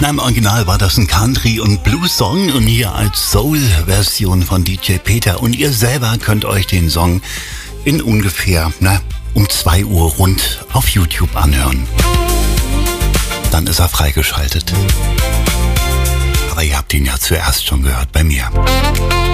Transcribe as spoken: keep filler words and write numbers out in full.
Na, im Original war das ein Country- und Blues-Song und hier als Soul-Version von D J Peter. Und ihr selber könnt euch den Song in ungefähr, na, um zwei Uhr rund auf YouTube anhören. Dann ist er freigeschaltet. Aber ihr habt ihn ja zuerst schon gehört bei mir.